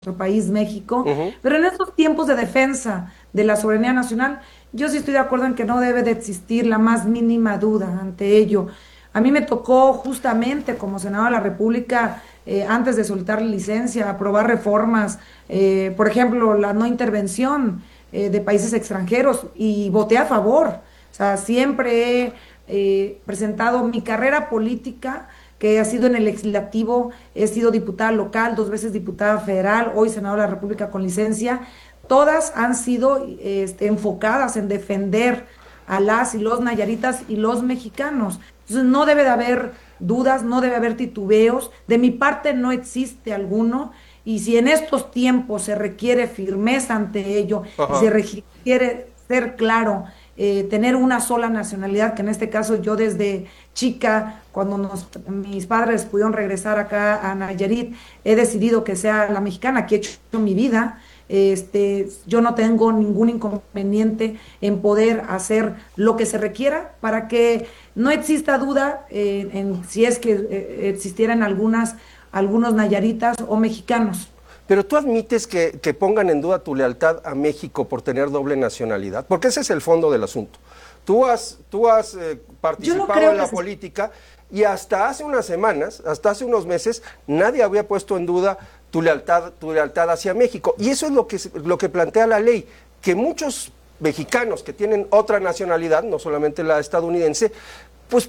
nuestro país, México, pero en estos tiempos de defensa de la soberanía nacional, yo sí estoy de acuerdo en que no debe de existir la más mínima duda ante ello. A mí me tocó justamente como senadora de la República, antes de soltar la licencia, aprobar reformas, por ejemplo, la no intervención de países extranjeros y voté a favor. O sea, siempre he presentado mi carrera política que ha sido en el legislativo, he sido diputada local, 2 veces diputada federal, hoy senadora de la República con licencia, todas han sido enfocadas en defender a las y los nayaritas y los mexicanos. Entonces no debe de haber dudas, no debe haber titubeos, de mi parte no existe alguno, y si en estos tiempos se requiere firmeza ante ello, y se Ajá. requiere ser claro, tener una sola nacionalidad, que en este caso yo desde chica, cuando mis padres pudieron regresar acá a Nayarit, he decidido que sea la mexicana, que he hecho mi vida. Yo no tengo ningún inconveniente en poder hacer lo que se requiera para que no exista duda en si es que existieran algunos nayaritas o mexicanos. Pero tú admites que pongan en duda tu lealtad a México por tener doble nacionalidad, porque ese es el fondo del asunto. Tú has Yo no participado creo en que la política y hasta hace unas semanas, hasta hace unos meses, nadie había puesto en duda tu lealtad hacia México. Y eso es lo que plantea la ley, que muchos mexicanos que tienen otra nacionalidad, no solamente la estadounidense, pues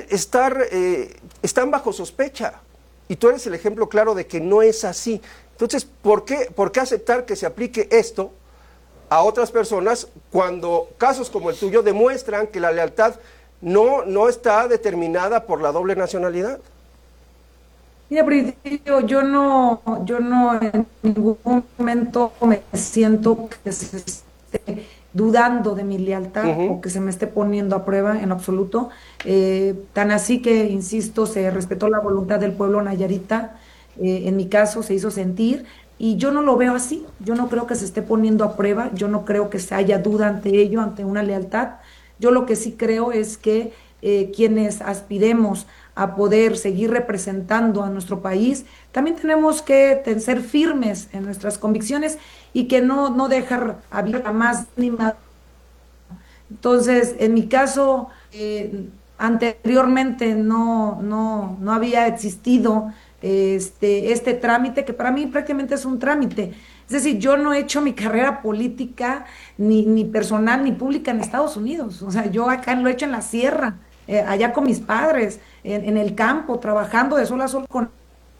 están bajo sospecha. Y tú eres el ejemplo claro de que no es así. Entonces, ¿por qué aceptar que se aplique esto a otras personas cuando casos como el tuyo demuestran que la lealtad no está determinada por la doble nacionalidad? Mira, Britillo, yo no en ningún momento me siento que se esté dudando de mi lealtad o Ujú. que se me esté poniendo a prueba en absoluto. Tan así que, insisto, se respetó la voluntad del pueblo nayarita, en mi caso se hizo sentir y yo no lo veo así. Yo no creo que se esté poniendo a prueba, yo no creo que se haya duda ante ello, ante una lealtad. Yo lo que sí creo es que quienes aspiremos a poder seguir representando a nuestro país, también tenemos que ser firmes en nuestras convicciones y que no dejar abierta más ni más. Entonces, en mi caso, anteriormente no había existido este trámite, que para mí prácticamente es un trámite. Es decir, yo no he hecho mi carrera política, ni personal, ni pública en Estados Unidos. O sea, yo acá lo he hecho en la sierra, allá con mis padres, en el campo, trabajando de sol a sol con...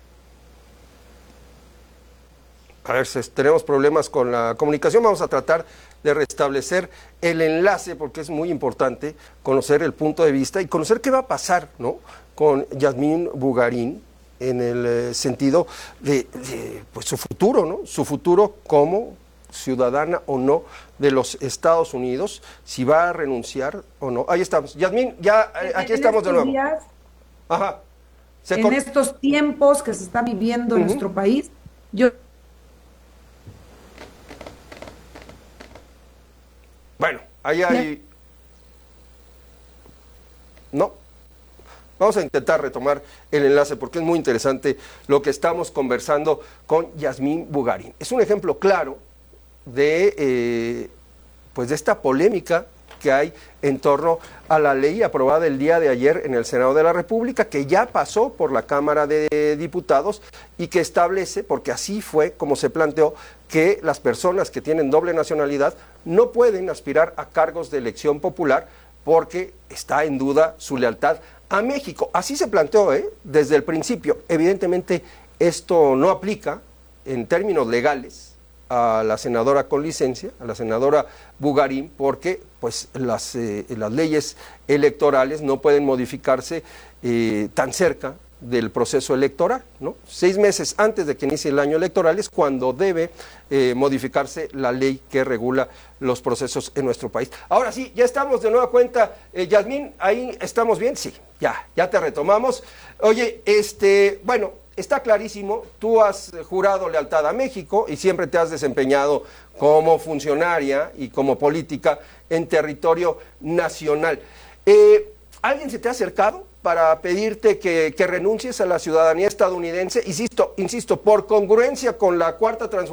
A ver, si tenemos problemas con la comunicación, vamos a tratar de restablecer el enlace porque es muy importante conocer el punto de vista y conocer qué va a pasar, ¿no?, con Yasmín Bugarín en el sentido de pues, su futuro, ¿no? Su futuro como ciudadana o no de los Estados Unidos, si va a renunciar o no. Ahí estamos. Yasmín, ya aquí En estamos de estos nuevo. días, Ajá. Se en cor- estos tiempos que se está viviendo en Ujú. nuestro país, yo Bueno, ahí hay... No. Vamos a intentar retomar el enlace porque es muy interesante lo que estamos conversando con Yasmín Bugarín. Es un ejemplo claro pues de esta polémica que hay en torno a la ley aprobada el día de ayer en el Senado de la República, que ya pasó por la Cámara de Diputados y que establece, porque así fue como se planteó, que las personas que tienen doble nacionalidad no pueden aspirar a cargos de elección popular porque está en duda su lealtad a México. Así se planteó, desde el principio. Evidentemente esto no aplica en términos legales a la senadora con licencia, a la senadora Bugarín, porque pues las leyes electorales no pueden modificarse tan cerca del proceso electoral, ¿no? 6 meses antes de que inicie el año electoral es cuando debe modificarse la ley que regula los procesos en nuestro país. Ahora sí, ya estamos de nueva cuenta. Yasmín, ¿ahí estamos bien? Sí, ya te retomamos. Oye, bueno, está clarísimo, tú has jurado lealtad a México y siempre te has desempeñado como funcionaria y como política en territorio nacional. ¿Alguien se te ha acercado para pedirte que renuncies a la ciudadanía estadounidense, insisto, por congruencia con la Cuarta Transformación